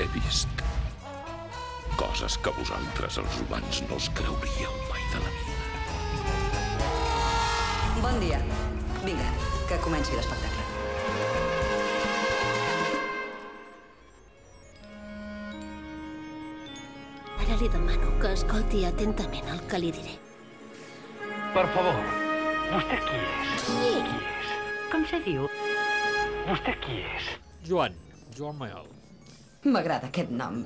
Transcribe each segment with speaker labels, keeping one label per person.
Speaker 1: he vist. Coses que vosaltres, els humans, no us creuríeu mai de la vida.
Speaker 2: Bon dia. Vinga, que comenci l'espectacle.
Speaker 3: Ara li demano que escolti atentament el que li diré.
Speaker 4: Per favor, vostè qui és?
Speaker 3: Qui?
Speaker 4: Com se diu? Vostè qui és?
Speaker 5: Joan Mayol.
Speaker 2: M'agrada aquest nom.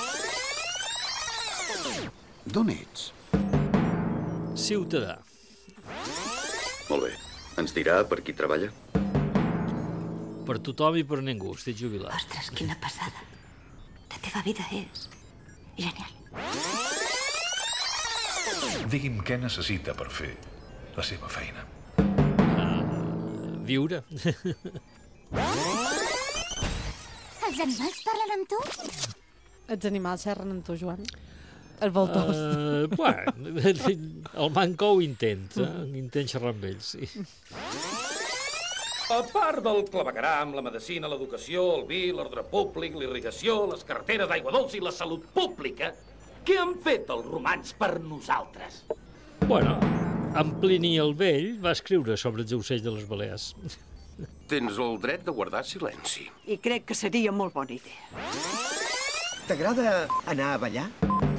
Speaker 1: D'on ets?
Speaker 5: Ciutadà.
Speaker 6: Molt bé. Ens dirà per qui treballa?
Speaker 5: Per tothom i per ningú, estic jubilat.
Speaker 3: Ostres, quina passada. La teva vida és genial.
Speaker 7: Digui'm què necessita per fer la seva feina.
Speaker 5: Viure.
Speaker 3: Els animals parlen amb tu?
Speaker 8: Els animals xerren amb tu, Joan. El voltors.
Speaker 5: Bueno, el Manco ho intenta. Intenta xerrar amb ells, sí.
Speaker 9: A part del clavegueram, la medicina, l'educació, el vi, l'ordre públic, l'irrigació, les carreteres d'aigua dolça i la salut pública, què han fet els romans per nosaltres?
Speaker 5: Bueno, en Plini el Vell va escriure sobre els ocells de les Balears.
Speaker 1: Tens el dret de guardar silenci.
Speaker 10: I crec que seria molt bona idea.
Speaker 11: T'agrada anar a ballar?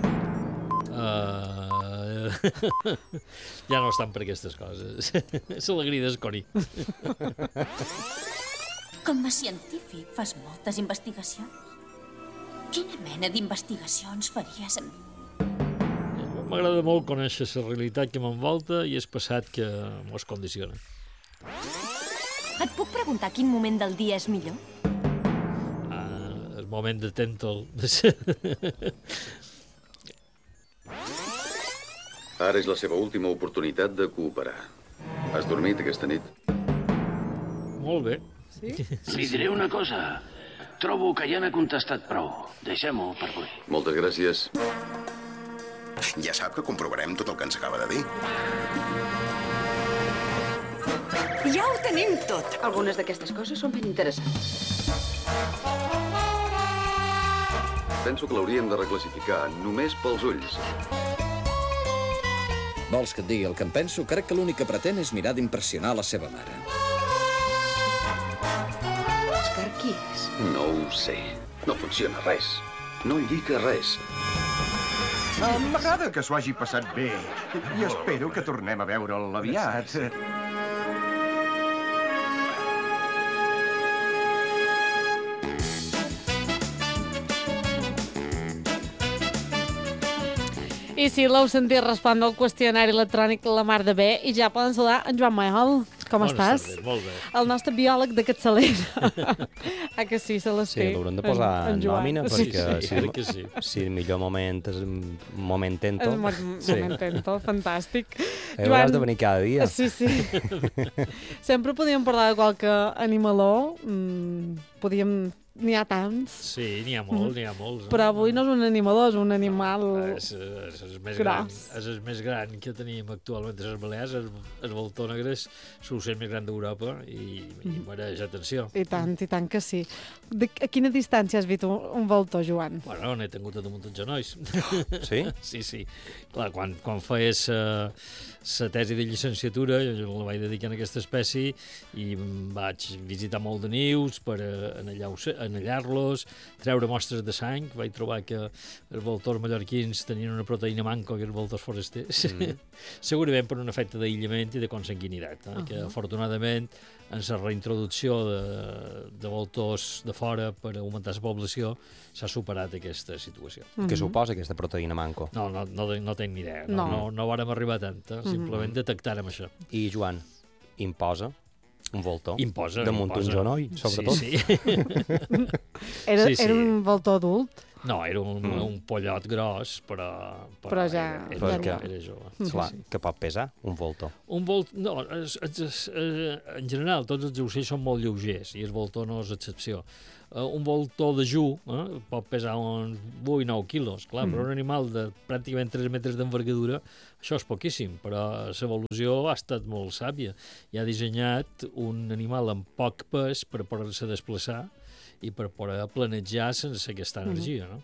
Speaker 5: Ja no estan per aquestes coses. És alegria d'escori.
Speaker 3: Com a científic fas moltes investigacions? Quina mena d'investigacions faries amb mi?
Speaker 5: M'agrada molt conèixer la realitat que m'envolta i el passat que mos condiciona.
Speaker 3: Et puc preguntar quin moment del dia és millor?
Speaker 5: El moment de tèntol.
Speaker 6: Ara és la seva última oportunitat de cooperar. Has dormit aquesta nit?
Speaker 5: Molt bé.
Speaker 8: Sí?
Speaker 4: Li diré una cosa. Trobo que ja n'ha contestat prou. Deixem-ho per avui.
Speaker 6: Moltes gràcies.
Speaker 11: Ja sap que comprovarem tot el que ens acaba de dir.
Speaker 10: Ja ho tenim tot. Algunes d'aquestes coses són ben interessants.
Speaker 6: Penso que l'hauríem de reclassificar només pels ulls.
Speaker 12: Vols que et digui el que em penso? Crec que l'únic que pretén és mirar d'impressionar la seva mare.
Speaker 10: Òscar, qui és?
Speaker 6: No ho sé. No funciona res. No lliga res.
Speaker 11: M'agrada que s'ho hagi passat bé. I espero que tornem a veure'l aviat.
Speaker 8: I sí, l'heu sentit respondre al qüestionari electrònic la mar de bé i ja poden saludar en Joan Mayol. Com estàs?
Speaker 5: Molt bé.
Speaker 8: El nostre biòleg de capçalera. Que sí, se les té.
Speaker 13: Sí, l'haurem de posar en nòmina, perquè
Speaker 5: sí.
Speaker 13: Si el millor moment és un moment tento.
Speaker 8: Moment tento, fantàstic.
Speaker 13: Hauràs de venir cada dia.
Speaker 8: Sí. Sempre podíem parlar de qualque animaló. N'hi ha tants.
Speaker 5: Sí, n'hi ha molts.
Speaker 8: Però avui no és un animaló, és un animal
Speaker 5: és el més gran que tenim actualment a les Balears. El voltor negre és l'ocell més gran d'Europa i mereix atenció.
Speaker 8: I tant que sí. A quina distància has vist un voltor, Joan?
Speaker 5: Bueno, n'he tingut a damunt els genolls.
Speaker 13: Sí?
Speaker 5: Sí. Clar, quan feies la tesi de llicenciatura, jo la vaig dedicar a aquesta espècie i vaig visitar molt de nius per anellar-los, treure mostres de sang. Vaig trobar que els voltors mallorquins tenien una proteïna manco que els voltors foresters. Segurament per un efecte d'aïllament i de consanguinitat, que afortunadament en la reintroducció de voltors de fora per augmentar la població s'ha superat aquesta situació.
Speaker 13: Què suposa aquesta proteïna manco?
Speaker 5: No tinc ni idea. No vàrem arribar a tanta. Simplement detectàrem això.
Speaker 13: I Joan, imposa un voltor?
Speaker 5: Imposa.
Speaker 13: Damunt un genoll, sobretot?
Speaker 5: Sí.
Speaker 8: Era un voltor adult?
Speaker 5: No, era un pollot gros, però
Speaker 8: ja
Speaker 5: era jove.
Speaker 13: Clar, que pot pesar un voltor?
Speaker 5: No, en general tots els ocells són molt lleugers i el voltor no és excepció. Un voltor de ju pot pesar uns 8-9 quilos, clar, però un animal de pràcticament 3 metres d'envergadura, això és poquíssim, però l'evolució ha estat molt sàvia i ha dissenyat un animal amb poc pes per poder-se desplaçar i per poder planejar sense aquesta energia, no?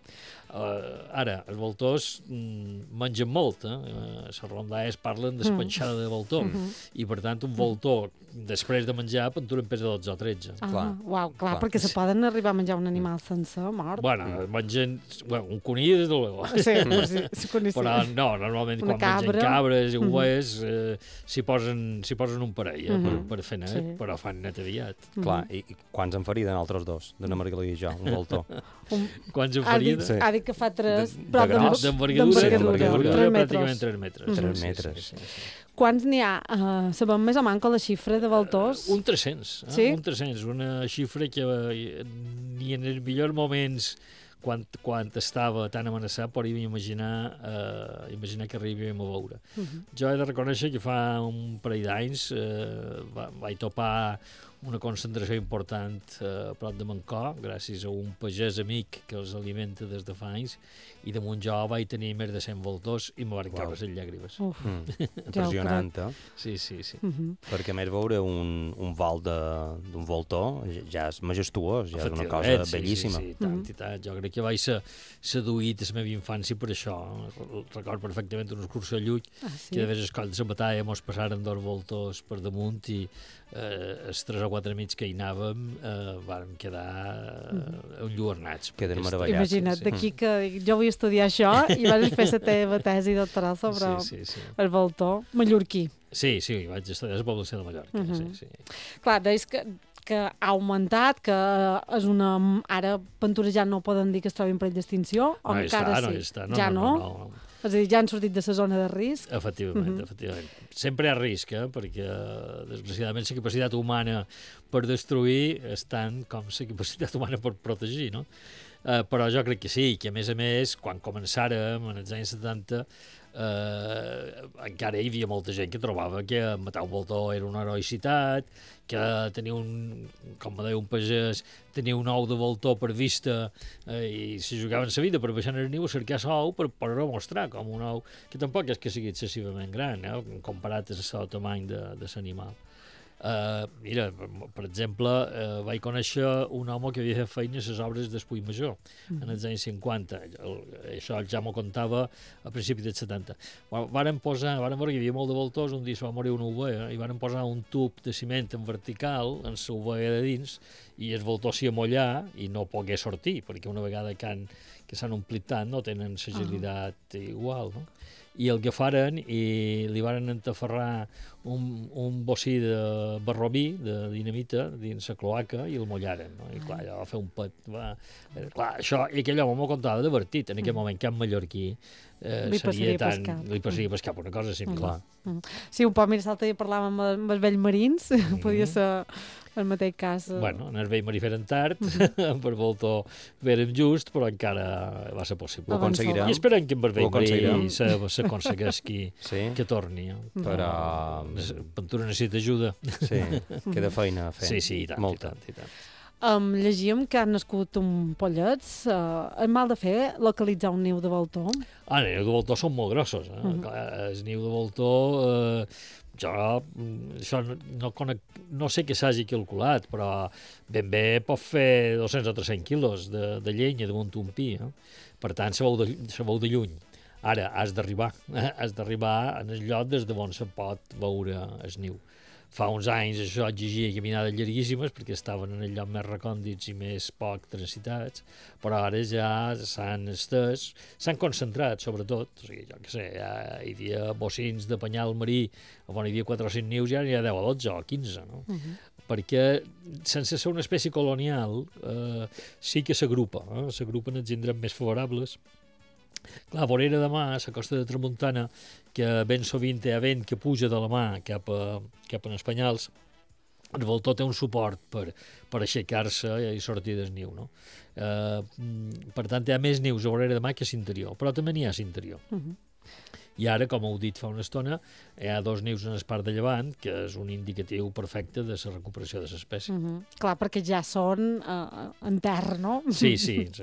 Speaker 5: Ara, els voltors mengen molt, les rondalles parlen d'espanxada de voltor, i per tant un voltor, després de menjar, pentura en pesa 12 o 13.
Speaker 8: Clar, perquè se poden arribar a menjar un animal sense mort.
Speaker 5: Bueno, mengen... un conill, des de luego.
Speaker 8: Sí,
Speaker 5: però no, normalment quan mengen cabres i ovelles s'hi posen un parell per fer net, però fan net aviat.
Speaker 13: Clar, i quants en farien altres dos, d'una Margalida i jo, un voltor?
Speaker 5: Quants en farien?
Speaker 8: Ha dit que fa 3,
Speaker 5: però d'envergadura, pràcticament 3 metres.
Speaker 13: 3 metres.
Speaker 8: Quants n'hi ha? Sabem més o menys la xifra de voltors?
Speaker 5: Un 300. Un 300, una xifra que ni en els millors moments quan estava tan amenaçat podíem imaginar que arribíem a veure. Jo he de reconèixer que fa un parell d'anys vaig topar una concentració important a prop de Mancor, gràcies a un pagès amic que els alimenta des de fa anys, i damunt jo vaig tenir més de 100 voltors i me van caure les llàgrimes.
Speaker 13: Impressionant, eh?
Speaker 5: Sí.
Speaker 13: Perquè a més veure un vol d'un voltor ja és majestuós, ja és una cosa bellíssima.
Speaker 5: Sí, tant i tant. Jo crec que vaig ser seduït a la meva infància per això. Recordo perfectament una excursió a Llull, que de vegades coll de la batalla mos passaren 2 voltors per damunt i els 3 o 4 amics que hi anàvem vàrem quedar enlluernats.
Speaker 13: Queden meravellats.
Speaker 8: Imagina't, d'aquí que jo vull estudiar això i vas fer la teva tesi doctoral sobre el voltor mallorquí.
Speaker 5: Sí, vaig estudiar a la població de Mallorca.
Speaker 8: Clar, deies que ha augmentat, que és una... Ara pintures ja no poden dir que es trobin en perill d'extinció, o encara sí? Ja no? És a dir, ja han sortit de la zona de risc?
Speaker 5: Efectivament. Sempre hi ha risc, perquè desgraciadament la capacitat humana per destruir és tant com la capacitat humana per protegir, no? Però jo crec que sí, que a més, quan començàrem, en els anys 70, encara hi havia molta gent que trobava que matar un voltor era una heroïcitat, que tenia com deia un pagès, tenia un ou de voltor per vista i se jugaven la vida per baixar el niu a cercar l'ou per poder-ho mostrar com un ou, que tampoc és que sigui excessivament gran, comparat amb el tamany de l'animal. Mira, per exemple, vaig conèixer un home que havia fet feina a les obres d'Espull Major en els anys 50. Això ja m'ho contava a principis dels 70. Varen veure que hi havia molt de voltors, un dia se va morir una ovella i varen posar un tub de ciment en vertical en la ovella de dins i el voltor s'hi amollà i no pogué sortir, perquè una vegada que s'han omplit tant no tenen l'agilitat igual, no? I el agafaren i li varen entaferrar un bocí de barromí, de dinamita, dins la cloaca i el mollaren, no? I clar, allò va fer un pet. Clar, això, i aquell home m'ho contava divertit, en aquell moment Camp Mallorquí
Speaker 8: li
Speaker 5: passaria per cap una cosa similar.
Speaker 8: Sí, un poc més l'altre dia parlàvem amb els vells marins, podia ser el mateix cas.
Speaker 5: Bueno, en el vell marí feren tard, per voltor feren just, però encara va ser possible.
Speaker 13: Ho aconseguirem.
Speaker 5: I esperem que amb el vell marí s'aconsegueix que torni.
Speaker 13: Però...
Speaker 5: Pintura necessita ajuda.
Speaker 13: Sí, queda feina a fer.
Speaker 5: Sí, i tant.
Speaker 13: Molta.
Speaker 8: Llegíem que han nascut un pollets. És mal de fer localitzar un niu de voltor?
Speaker 5: Els nius de voltor són molt grossos. El niu de voltor... Jo això no sé què s'hagi calculat, però ben bé pot fer 200 o 300 quilos de llenya damunt un pi. Per tant, se veu de lluny. Ara, has d'arribar en el lloc des d'on se pot veure el niu. Fa uns anys això exigia caminades llarguíssimes perquè estaven en el lloc més recòndits i més poc transitats, però ara ja s'han estès, s'han concentrat sobretot, o sigui, jo què sé, ja hi havia bocins de penyal marí on hi havia 4 o 5 nius i ara n'hi ha 10 o 12 o 15, no? Perquè sense ser una espècie colonial sí que s'agrupa, s'agrupen els indrets més favorables. Clar, vorera de mar, a la costa de Tramuntana, que ben sovint hi ha vent que puja de la mà cap a Espanyals, el voltor té un suport per aixecar-se i sortir del niu, no? Per tant, hi ha més nius a vorera de mar que a l'interior, però també n'hi ha a l'interior. I ara, com heu dit fa una estona, hi ha 2 nius en el part de llevant, que és un indicatiu perfecte de la recuperació de l'espècie.
Speaker 8: Clar, perquè ja són en terra, no?
Speaker 5: Sí,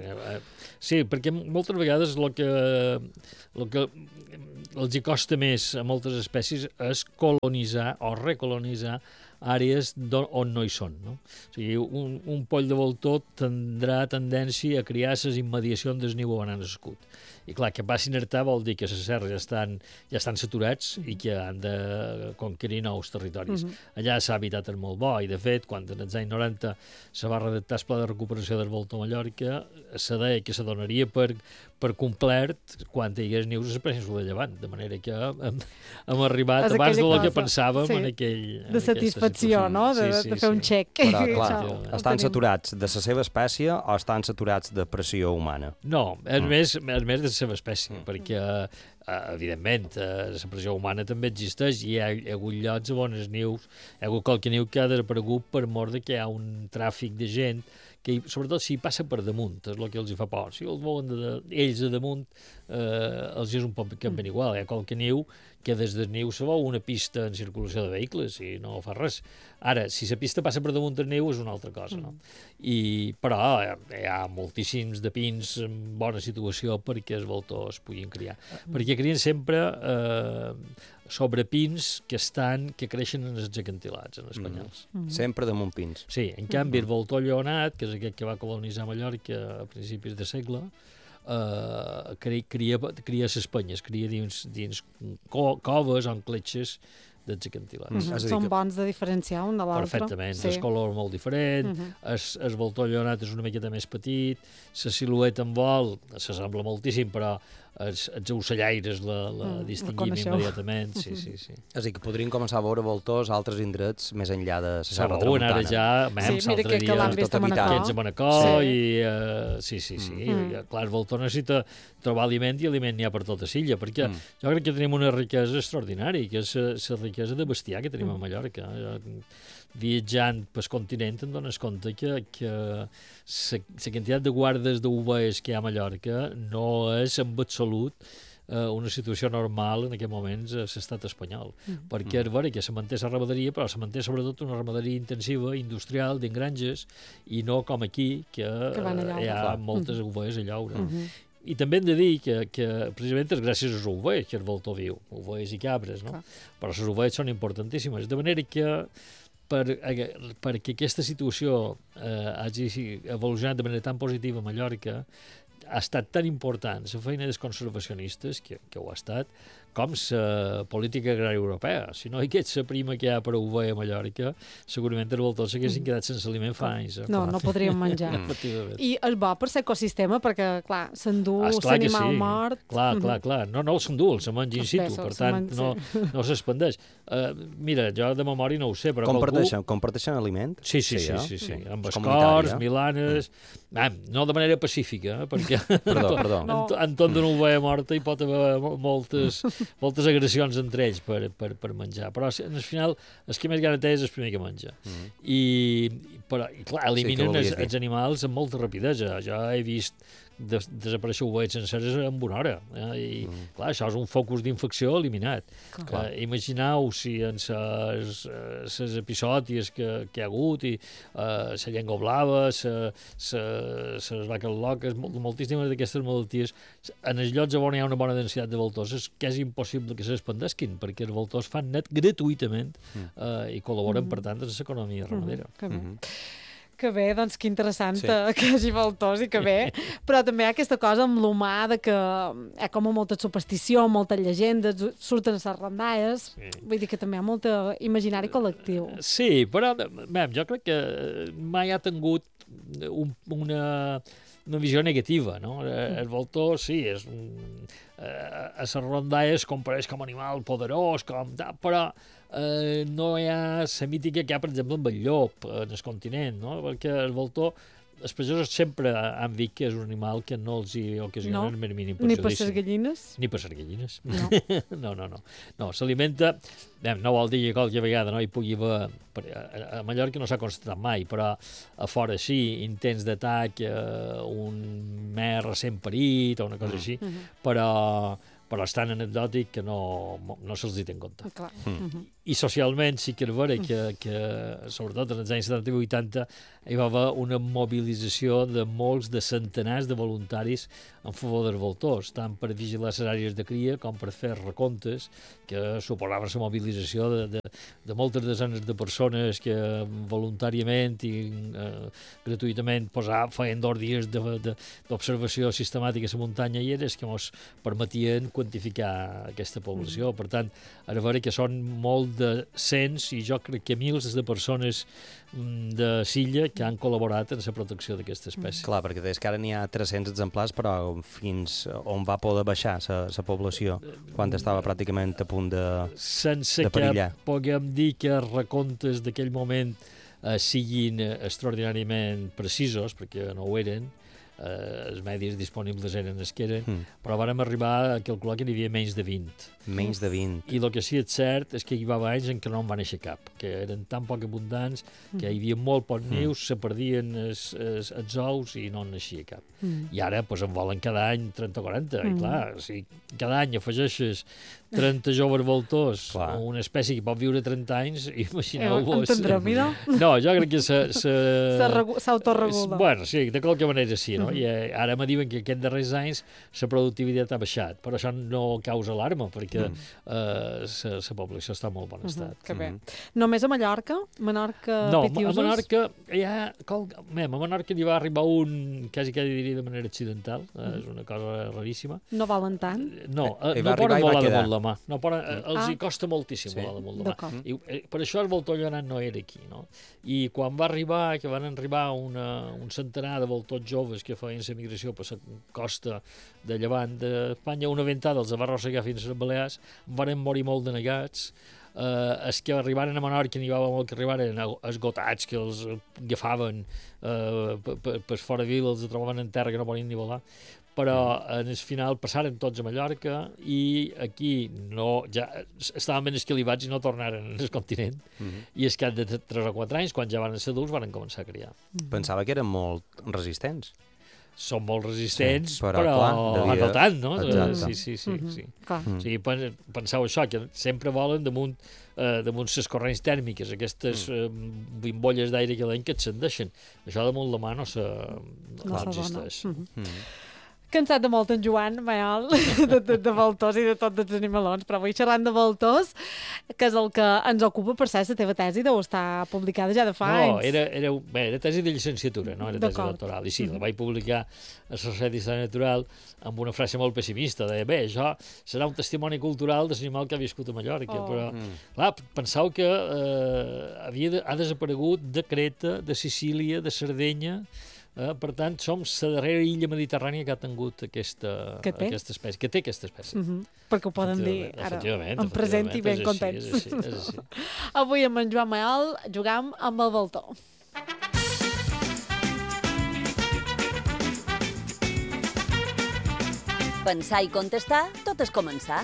Speaker 5: perquè moltes vegades el que els hi costa més a moltes espècies és colonitzar o recolonitzar àrees on no hi són, no? O sigui, un poll de voltor tindrà tendència a criar les immediacions del niu on han nascut. I clar, que passin a hertar vol dir que les serres ja estan saturats i que han de conquerir nous territoris. Allà s'ha habitat molt bo i, de fet, quan en els anys 90 se va redactar el Pla de Recuperació del Voltor a Mallorca, se deia que se donaria per complet quan hi hagués nius a la península de Llevant, de manera que hem arribat abans del que pensàvem en aquell...
Speaker 8: De satisfacció, no? De fer un xec.
Speaker 13: Però, clar, estan saturats de la seva espècie o estan saturats de pressió humana?
Speaker 5: No, és més de la seva espècie, perquè evidentment, la pressió humana també existeix i hi ha hagut llocs on els nius, hi ha hagut qualque niu que ha desaparegut per mort que hi ha un tràfic de gent que, sobretot, si passa per damunt, és el que els fa por. Si els volen ells a damunt, els és un poc ben igual. Hi ha qualque niu que des del niu se veu una pista en circulació de vehicles i no fa res. Ara, si la pista passa per damunt del niu és una altra cosa, no? Però hi ha moltíssims de pins en bona situació perquè els voltors puguin criar. Perquè crien sempre sobre pins que creixen en els acantilats, en els penyals.
Speaker 13: Sempre damunt pins.
Speaker 5: Sí, en canvi el voltor lleonat, que és aquest que va colonitzar Mallorca a principis de segle, cria ses penyes, cria dins coves o en cletxes dels acantilats.
Speaker 8: Són bons de diferenciar un de l'altre.
Speaker 5: Perfectament, el color molt diferent, el voltor lleonat és una miqueta més petit, la silueta en vol s'assembla moltíssim, però els ocellaires la distinguim immediatament. Sí.
Speaker 13: És a dir, que podrien començar a veure voltors a altres indrets més enllà de la Serra
Speaker 5: Tramuntana. Ara ja,
Speaker 8: mira que l'han vist a Manacor.
Speaker 5: Que ets a Manacor i... Sí. Clar, el voltor necessita trobar aliment i aliment n'hi ha per tota l'illa, perquè jo crec que tenim una riquesa extraordinària, que és la riquesa de bestiar que tenim a Mallorca. Viatjant pel continent em dones compte que la quantitat de guardes d'ovelles que hi ha a Mallorca no és en absolut una situació normal en aquest moments a l'estat espanyol. Perquè és vera que se manté la ramaderia, però se manté sobretot una ramaderia intensiva, industrial, d'engranges, i no com aquí, que hi ha moltes ovelles a llaure. I també hem de dir que precisament és gràcies als ovelles que el voltor viu, ovelles i cabres, no? Però les ovelles són importantíssimes, de manera que perquè aquesta situació hagi evolucionat de manera tan positiva a Mallorca, ha estat tan important la feina dels conservacionistes, que ho ha estat, com la política agrària europea. Si no hi hagués la prima que hi ha per ovella a Mallorca, segurament els voltors s'haguessin quedat sense aliment fa anys.
Speaker 8: No podríem menjar. I és bo per l'ecosistema, perquè, clar, s'endú l'animal mort.
Speaker 5: Clar. No s'endú, se menja in situ, per tant, no s'expandeix. Mira, jo de memòria no ho sé, però
Speaker 13: comparteixen aliment?
Speaker 5: Sí. Amb escorts, milanes... No de manera pacífica, perquè entorn d'una ovella morta hi pot haver moltes agressions entre ells per menjar, però al final el que més gana té és el primer que menja. Però, clar, eliminen els animals amb molta rapidesa. Jo he vist desaparèixer ovelles senceres en una hora. I, clar, això és un focus d'infecció eliminat. Imagineu si en les episòdies que hi ha hagut, i la llengua blava, les vaques loques, moltíssimes d'aquestes malalties, en els llocs on hi ha una bona densitat de voltors és que és impossible que s'expandesquin, perquè els voltors fan net gratuïtament i col·laboren, per tant, en l'economia ramadera.
Speaker 8: Que bé, doncs que interessant que hi hagi voltors i que bé, però també hi ha aquesta cosa amb l'humà de que hi ha com molta superstició, moltes llegendes, surten a les rondalles, vull dir que també hi ha molt imaginari col·lectiu.
Speaker 5: Sí, però jo crec que mai ha tingut una visió negativa, no? El voltor, sí, a les rondalles compareix com animal poderós, però no hi ha la mítica que hi ha, per exemple, amb el llop en el continent, no? Perquè el voltor, els pagesos sempre han dit que és un animal que no els hi ocasiona el mínim perjudici.
Speaker 8: Ni per les gallines?
Speaker 5: Ni per les gallines. No, s'alimenta, no vol dir que qualque vegada no hi pugui haver, a Mallorca no s'ha constatat mai, però a fora sí, intents d'atac, un mer recent parit o una cosa així, però però és tan anecdòtic que no se'ls hi té en compte. I socialment sí que era vera que sobretot en els anys 70 i 80 hi va haver una mobilització de centenars de voluntaris en favor dels voltors, tant per vigilar les àrees de cria com per fer recomptes, que suposaven la mobilització de moltes desenes de persones que voluntàriament i gratuïtament feien 2 dies d'observació sistemàtica a la muntanya i eres que ens permetien quantificar aquesta població. Per tant, era vera que són molt de cents i jo crec que mils de persones de Silla que han col·laborat en la protecció d'aquesta espècie.
Speaker 13: Clar, perquè des que ara n'hi ha 300 exemplars, però fins on va poder baixar la població quan estava pràcticament a punt de perillar.
Speaker 5: Sense que puguem dir que els recomptes d'aquell moment siguin extraordinàriament precisos, perquè no ho eren, els medis disponibles eren els que eren, però vàrem arribar a calcular que n'hi havia menys de 20.
Speaker 13: Menys de 20.
Speaker 5: I el que sí és cert és que hi va haver anys en què no en va néixer cap, que eren tan poc abundants que hi havia molt pocs nius, se perdien els ous i no en naixia cap. I ara en volen cada any 30 o 40, i clar, si cada any afegeixes 30 joves voltors a una espècie que pot viure 30 anys, imagineu-vos...
Speaker 8: Entendrem, no?
Speaker 5: No, jo crec que
Speaker 8: s'autoregula.
Speaker 5: Bueno, sí, de qualque manera sí, no? I ara me diuen que aquests darrers anys la productivitat ha baixat, però això no causa alarma, perquè la població està en molt bon estat.
Speaker 8: Que bé. Només a Mallorca? Menorca, Pitiusos?
Speaker 5: No, a Menorca hi va arribar un, quasi diria de manera accidental, és una cosa raríssima.
Speaker 8: No volen tant?
Speaker 5: No, no poden volar damunt la mà. Els hi costa moltíssim volar damunt la mà. Per això el voltor llonant no era aquí, no? I quan va arribar, que van arribar un centenar de voltors joves que feien la migració per la costa de llevant d'Espanya, una ventada els va arrossegar fins a les Balears, varen morir molt de negats. Els que arribaren a Menorca n'hi va molt que arribaren esgotats, que els agafaven per fora de vila, els trobaven en terra que no podien ni volar, però en el final passaren tots a Mallorca i aquí ja estaven ben esquilivats i no tornaren al continent, i és que de 3 o 4 anys, quan ja van ser adults, van començar a criar.
Speaker 13: Pensava que eren molt resistents.
Speaker 5: Són molt resistents,
Speaker 13: però
Speaker 5: no tant, no?
Speaker 13: Exacte.
Speaker 5: Sí. Penseu això, que sempre volen damunt les corrents tèrmiques, aquestes bimbolles d'aire que l'any que et s'endeixen. Això damunt la mà no existeix.
Speaker 8: Cansat de molt en Joan Mayol, de voltors i de tots els animalons, però avui xerrant de voltors, que és el que ens ocupa, per cert, la teva tesi deu estar publicada ja de fa anys.
Speaker 5: No, era tesi de llicenciatura, no era tesi doctoral, i sí, la vaig publicar a la Societat d'Història Natural amb una frase molt pessimista, deia, això serà un testimoni cultural de l'animal que ha viscut a Mallorca, però, clar, penseu que ha desaparegut de Creta, de Sicília, de Sardenya. Per tant, som la darrera illa mediterrània que ha tingut aquesta espècie, que té aquesta espècie.
Speaker 8: Perquè ho poden dir ara, en present i ben contents. Avui amb en Joan Mayol jugam amb el voltor.
Speaker 10: Pensar i contestar, tot és començar.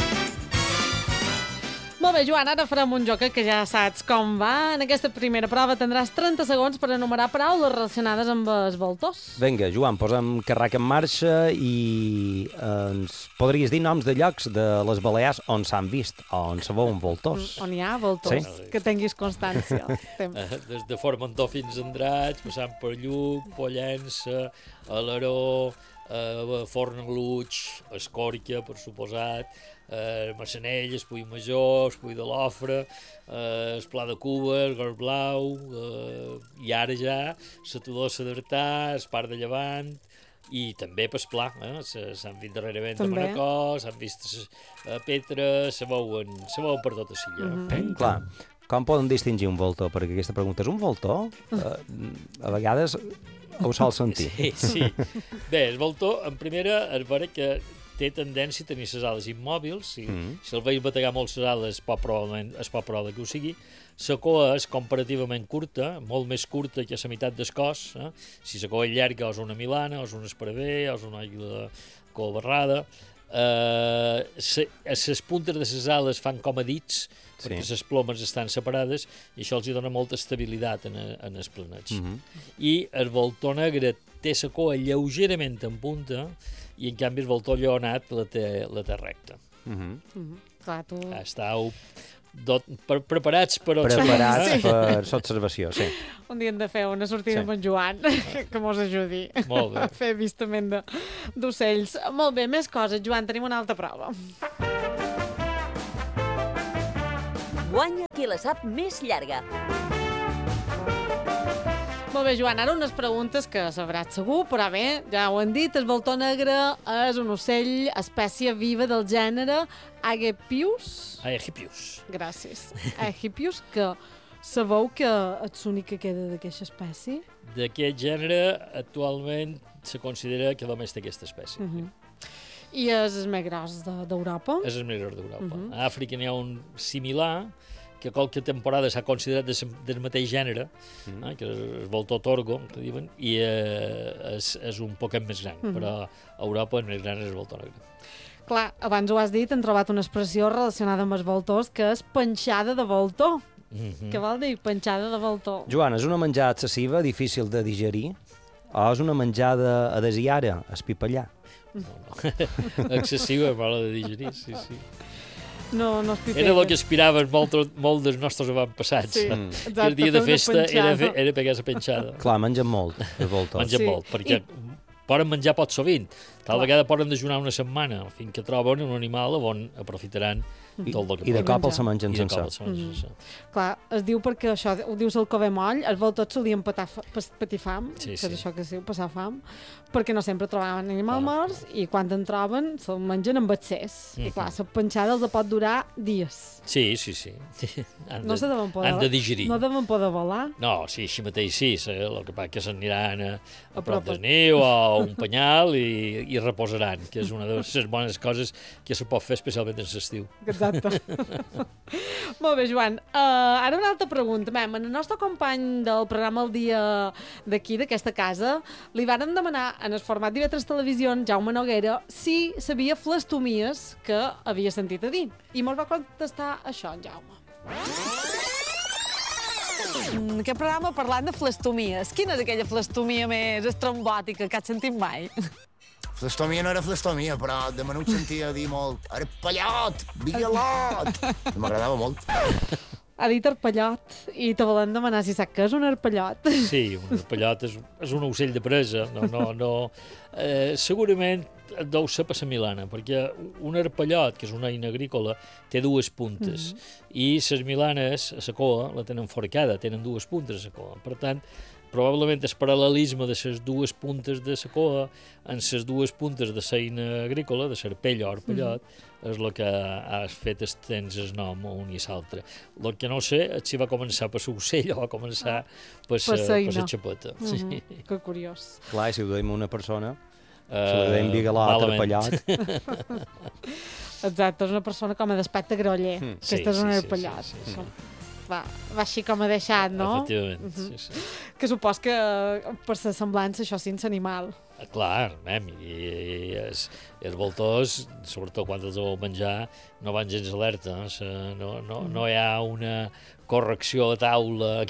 Speaker 8: Molt bé, Joan, ara farem un joc que ja saps com va. En aquesta primera prova tindràs 30 segons per enumerar paraules relacionades amb els voltors.
Speaker 13: Vinga, Joan, posem carrac en marxa i ens podries dir noms de llocs de les Balears on s'han vist, on se veuen voltors.
Speaker 8: On hi ha voltors, que tinguis constància.
Speaker 5: Des de Formentor fins a Andratx, passant per Lluc, Pollença, Alaró, Fornalutx, Escòrcia, per suposat, Massanell, Espull Major, Espull de l'Ofre, el Pla de Cuba, el Gor Blau, i ara ja la Todosa d'Artà, el Parc de Llevant, i també pel Pla, s'han vist darrerament a Manacor, s'han vist a Petra, se veuen per tota Silla.
Speaker 13: Clar, com poden distingir un voltor? Perquè aquesta pregunta és un voltor? A vegades ho sol sentir.
Speaker 5: Sí. Bé, el voltor, en primera, és vera que té tendència a tenir les ales immòbils. Si el veig bategar molt les ales, es pot provar que ho sigui. La cua és comparativament curta, molt més curta que la meitat del cos. Si la cua és llarga, és una milana, és un esparver, és una àguila de cua barrada. Les puntes de les ales fan com a dits, perquè les plomes estan separades i això els dona molta estabilitat en els planets. I el voltor negre té la cua lleugerament en punta i en canvi el voltor lleonat la té recta.
Speaker 8: Clar, tu...
Speaker 5: Estàu preparats per
Speaker 13: l'observació, sí.
Speaker 8: Un dia hem de fer una sortida amb en Joan que mos ajudi a fer avistament d'ocells. Molt bé, més coses. Joan, tenim una altra prova.
Speaker 14: Guanya qui la sap més llarga.
Speaker 8: Molt bé, Joan, ara unes preguntes que sabràs segur, però bé, ja ho han dit, el voltor negre és un ocell, espècie viva del gènere Aegipius. Gràcies. Aegipius, que sabeu que és l'únic que queda d'aquesta espècie?
Speaker 5: D'aquest gènere, actualment, se considera que només té aquesta espècie.
Speaker 8: I és el més gros d'Europa?
Speaker 5: És el més gros d'Europa. A Àfrica n'hi ha un similar, que qualque temporada s'ha considerat del mateix gènere, que és el voltor torgo, que diuen, i és un poquet més gran, però a Europa el més gran és el voltor negre.
Speaker 8: Clar, abans ho has dit, hem trobat una expressió relacionada amb els voltors, que és penjada de voltor. Què vol dir, penjada de voltor?
Speaker 13: Joan, és una menjada excessiva, difícil de digerir, o és una menjada adesiara, espipallar?
Speaker 5: No. Excessiva, però de digerir, sí.
Speaker 8: No espipelles.
Speaker 5: Era el que aspiraven molt dels nostres avantpassats. Que el dia de festa era pegar la penjada.
Speaker 13: Clar, mengen molt, els voltors.
Speaker 5: Mengen molt, perquè poden menjar pot sovint. Tal vegada poden dejunar una setmana, fins que troben un animal on aprofitaran tot el que
Speaker 13: I de cop els mengen sense.
Speaker 8: Clar, es diu perquè això, ho dius el cover moll, els voltors solien patir fam, que és això que es diu, passar fam, perquè no sempre trobaven animal morts i quan en troben se'l mengen amb excés. I clar, la penjada els pot durar dies.
Speaker 5: Sí. Han de digerir.
Speaker 8: No deuen poder volar.
Speaker 5: No, sí, així mateix sí. El que passa que s'aniran a prop del niu o un penyal i reposaran, que és una de les bones coses que se pot fer especialment en l'estiu.
Speaker 8: Exacte. Molt bé, Joan. Ara una altra pregunta. En el nostre company del programa El Dia d'aquí, d'aquesta casa, li vàrem demanar en el format d'IV3 Televisió, Jaume Noguera, si sabia flestomies que havia sentit a dir. I mos va contestar això, en Jaume. Aquest programa parlant de flestomies. Quina és aquella flestomia més estrambòtica que has sentit mai?
Speaker 15: Flastomia no era flastomia, però de menut sentia dir molt arpallot, bigalot. M'agradava molt.
Speaker 8: Ha dit arpallot i te volen demanar si sap què és un arpallot.
Speaker 5: Sí, un arpallot és un ocell de presa. Segurament deu ser per la milana, perquè un arpallot, que és una eina agrícola, té dues puntes. I les milanes, a la cua, la tenen forcada, tenen dues puntes a la cua. Per tant, probablement el paral·lelisme de les dues puntes de la cua en les dues puntes de l'eina agrícola, de l'arpell o arpallot, és el que ha fet estens el nom a un i l'altre. El que no sé és si va començar per l'ocell o va començar per la xapeta.
Speaker 8: Que curiós.
Speaker 13: Clar, si ho deim una persona, si ho deim bigalot, arpallot.
Speaker 8: Exacte, és una persona com a d'aspecte groller, que és un arpallot. Va així com ha deixat, no?
Speaker 5: Efectivament, sí.
Speaker 8: Que supos que per la semblança això sí és animal.
Speaker 5: Clar, i els voltors, sobretot quan els vau menjar, no van gens alerta. No hi ha una correcció a taula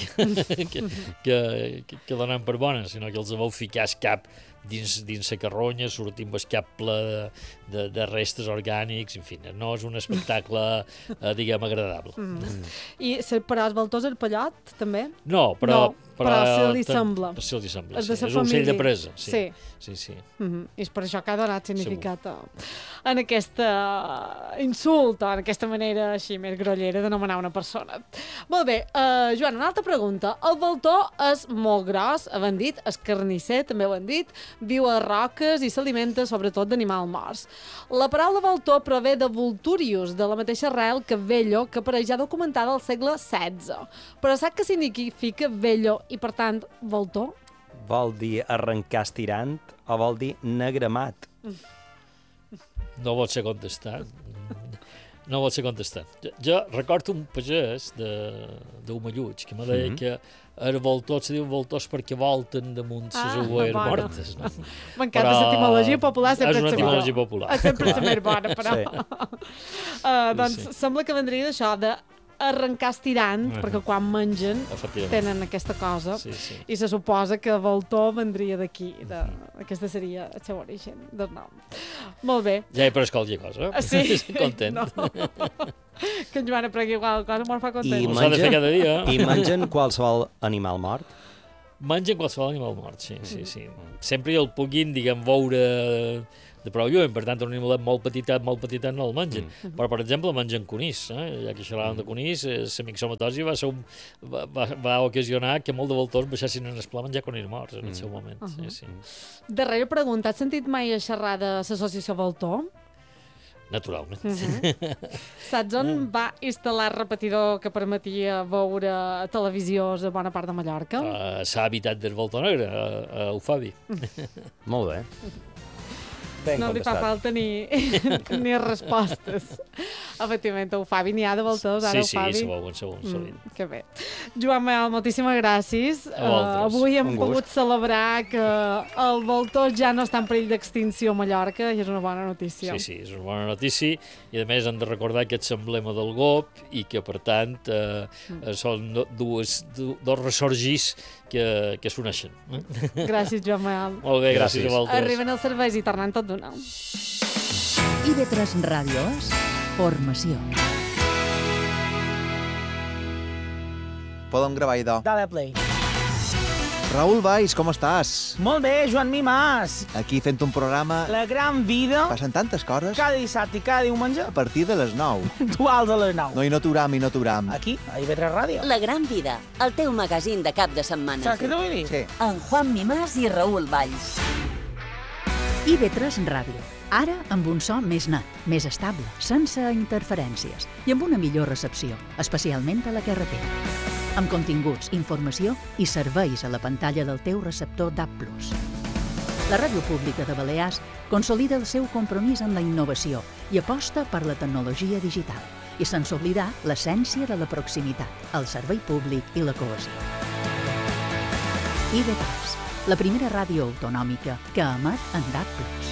Speaker 5: que donen per bona, sinó que els vau ficar el cap dins la carronya, sortim el cap ple de restes orgànics, en fi, no és un espectacle, diguem, agradable.
Speaker 8: I però els voltors arpallot, també?
Speaker 5: No, però
Speaker 8: se li sembla.
Speaker 5: Se li sembla,
Speaker 8: sí.
Speaker 5: És un ocell de presa. Sí.
Speaker 8: I és per això que ha donat significat en aquest insult, o en aquesta manera així més grollera d'anomenar una persona. Molt bé, Joan, una altra pregunta. El voltor és molt gros, havent dit, és carnisser, també ho han dit, viu a roques i s'alimenta sobretot d'animals morts. La paraula voltor prové de vulturius, de la mateixa arrel que vello, que apareix ja documentada al segle XVI. Però sap què significa vello i, per tant, voltor?
Speaker 13: Vol dir arrencar estirant o vol dir negremat?
Speaker 5: No vol ser contestat. No vol ser contestat. Jo recordo un pagès d'Humalluig que me deia que els voltors se diuen voltors perquè volten damunt les overes mortes.
Speaker 8: M'encanta l'etimologia popular, sempre
Speaker 5: és una etimologia popular.
Speaker 8: Sempre és més bona, però... Doncs sembla que vendria d'això, de arrencar estirant, perquè quan mengen tenen aquesta cosa, i se suposa que Voltor vendria d'aquí. Aquesta seria el seu origen del nom. Molt bé.
Speaker 5: Ja he pres qualque cosa.
Speaker 8: Sí?
Speaker 5: Content.
Speaker 8: No. Que en Joan aprengui qualque cosa me'n fa content.
Speaker 13: I mengen qualsevol animal mort?
Speaker 5: Mengen qualsevol animal mort, sí. Sempre el puguin, diguem, veure de prou lluny, per tant, un animalet molt petitet no el mengen. Però, per exemple, mengen conís. Ja que xerràvem de conís, la mixomatosi va ocasionar que molt de voltors baixessin en el pla a menjar conís morts en el seu moment.
Speaker 8: Darrera pregunta, has sentit mai a xerrar de l'associació Voltor?
Speaker 5: Naturalment.
Speaker 8: Saps on va instal·lar el repetidor que permetia veure televisió a bona part de Mallorca?
Speaker 5: S'ha habitat del Voltor Negre, a Eufabi.
Speaker 13: Molt bé.
Speaker 8: No li fa falta ni respostes. Efectivament, Eufabi n'hi ha de voltors, ara Eufabi.
Speaker 5: Sí,
Speaker 8: que bé. Joan Manuel, moltíssimes gràcies. Avui hem pogut celebrar que el voltor ja no està en perill d'extinció a Mallorca i és una bona notícia.
Speaker 5: Sí, és una bona notícia i a més hem de recordar que és l'emblema del GOP i que per tant són dos ressorgis que s'uneixen.
Speaker 8: Gràcies, Joan Manuel.
Speaker 5: Molt bé, gràcies a vosaltres.
Speaker 8: Arriben els serveis i tornem tot d'una.
Speaker 16: IB3 Ràdio és formació.
Speaker 17: Podem gravar, idò.
Speaker 18: Dale play.
Speaker 17: Raül Valls, com estàs?
Speaker 18: Molt bé, Joan Mimàs.
Speaker 17: Aquí fent un programa...
Speaker 18: La gran vida.
Speaker 17: Passen tantes coses.
Speaker 18: Cada dissabte i cada diumenge.
Speaker 17: A partir de les 9.
Speaker 18: Puntuals a les 9.
Speaker 17: No, i no t'uram.
Speaker 18: Aquí, a IB3 Ràdio.
Speaker 14: La gran vida, el teu magazín de cap de setmana.
Speaker 18: Saps què t'ho vull dir?
Speaker 17: Sí.
Speaker 14: En Juan Mimàs i Raül Valls.
Speaker 16: IB3 Ràdio. Ara amb un so més net, més estable, sense interferències i amb una millor recepció, especialment a la carretera. Amb continguts, informació i serveis a la pantalla del teu receptor DAB+. La Ràdio Pública de Balears consolida el seu compromís amb la innovació i aposta per la tecnologia digital, i sense oblidar l'essència de la proximitat, el servei públic i la cohesió. IB3, la primera ràdio autonòmica que emet en DAB+.